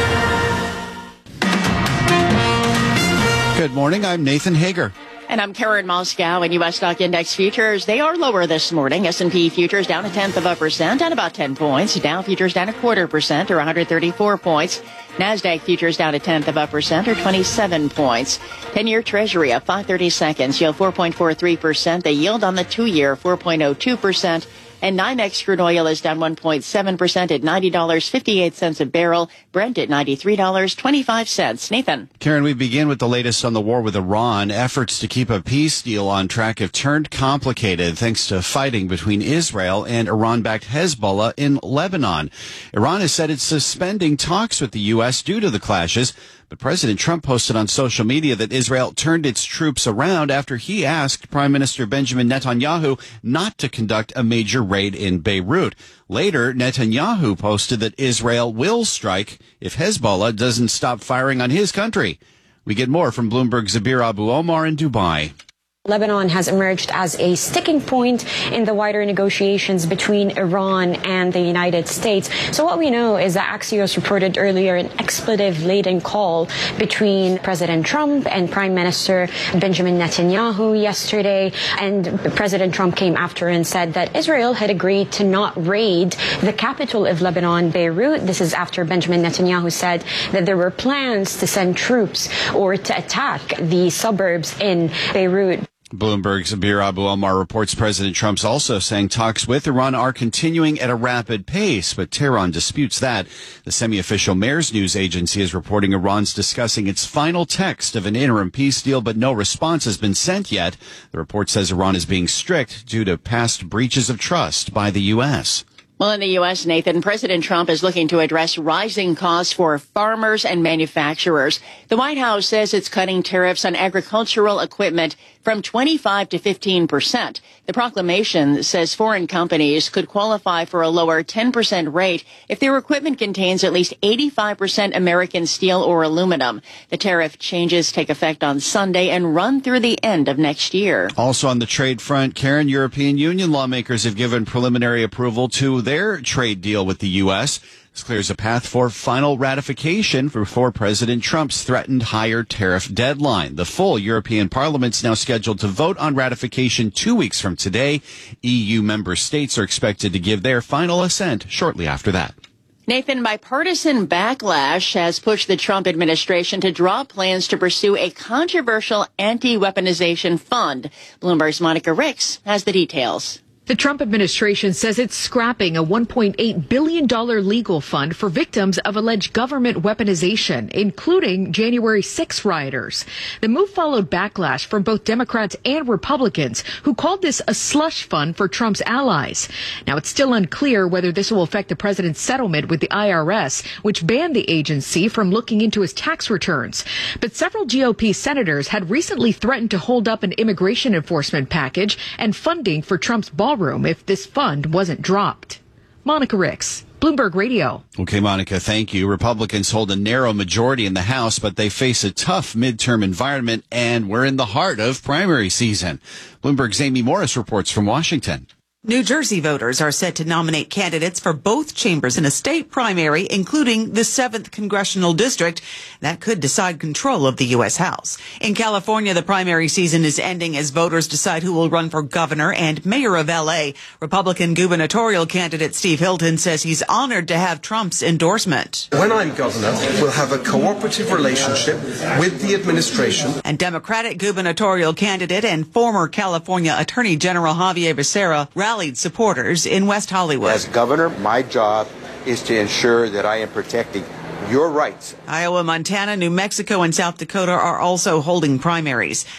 Good morning. I'm Nathan Hager. And I'm Karen Moscow. And U S stock index futures, they are lower this morning. S and P futures down a tenth of a percent, down about ten points. Dow futures down a quarter percent, or one hundred thirty-four points. NASDAQ futures down a tenth of a percent, or twenty-seven points. ten-year Treasury up five thirty seconds, yield four point four three percent. The yield on the two-year, four point oh two percent. And NYMEX crude oil is down one point seven percent at ninety dollars and fifty-eight cents a barrel. Brent at ninety-three dollars and twenty-five cents. Nathan. Karen, we begin with the latest on the war with Iran. Efforts to keep a peace deal on track have turned complicated thanks to fighting between Israel and Iran-backed Hezbollah in Lebanon. Iran has said it's suspending talks with the U S due to the clashes. But President Trump posted on social media that Israel turned its troops around after he asked Prime Minister Benjamin Netanyahu not to conduct a major raid in Beirut. Later, Netanyahu posted that Israel will strike if Hezbollah doesn't stop firing on his country. We get more from Bloomberg's Zabir Abu Omar in Dubai. Lebanon has emerged as a sticking point in the wider negotiations between Iran and the United States. So what we know is that Axios reported earlier an expletive-laden call between President Trump and Prime Minister Benjamin Netanyahu yesterday. And President Trump came after and said that Israel had agreed to not raid the capital of Lebanon, Beirut. This is after Benjamin Netanyahu said that there were plans to send troops or to attack the suburbs in Beirut. Bloomberg's Zabir Abu Omar reports President Trump's also saying talks with Iran are continuing at a rapid pace, but Tehran disputes that. The semi-official Mayor's News Agency is reporting Iran's discussing its final text of an interim peace deal, but no response has been sent yet. The report says Iran is being strict due to past breaches of trust by the U S. Well, in the U S, Nathan, President Trump is looking to address rising costs for farmers and manufacturers. The White House says it's cutting tariffs on agricultural equipment from twenty-five to fifteen percent. The proclamation says foreign companies could qualify for a lower ten percent rate if their equipment contains at least eighty-five percent American steel or aluminum. The tariff changes take effect on Sunday and run through the end of next year. Also on the trade front, Karen, European Union lawmakers have given preliminary approval to their trade deal with the U S. This clears a path for final ratification before President Trump's threatened higher tariff deadline. The full European Parliament's now scheduled to vote on ratification two weeks from today. E U member states are expected to give their final assent shortly after that. Nathan, bipartisan backlash has pushed the Trump administration to drop plans to pursue a controversial anti-weaponization fund. Bloomberg's Monica Ricks has the details. The Trump administration says it's scrapping a one point eight billion dollars legal fund for victims of alleged government weaponization, including January sixth rioters. The move followed backlash from both Democrats and Republicans, who called this a slush fund for Trump's allies. Now, it's still unclear whether this will affect the president's settlement with the I R S, which banned the agency from looking into his tax returns. But several G O P senators had recently threatened to hold up an immigration enforcement package and funding for Trump's ballroom if this fund wasn't dropped. Monica Ricks, Bloomberg Radio. Okay, Monica, thank you. Republicans hold a narrow majority in the House, but they face a tough midterm environment, and we're in the heart of primary season. Bloomberg's Amy Morris reports from Washington. New Jersey voters are set to nominate candidates for both chambers in a state primary, including the seventh Congressional District. That could decide control of the U S House. In California, the primary season is ending as voters decide who will run for governor and mayor of L A. Republican gubernatorial candidate Steve Hilton says he's honored to have Trump's endorsement. When I'm governor, we'll have a cooperative relationship with the administration. And Democratic gubernatorial candidate and former California Attorney General Javier Becerra rallied supporters in West Hollywood. As governor, my job is to ensure that I am protecting your rights. Iowa, Montana, New Mexico, and South Dakota are also holding primaries.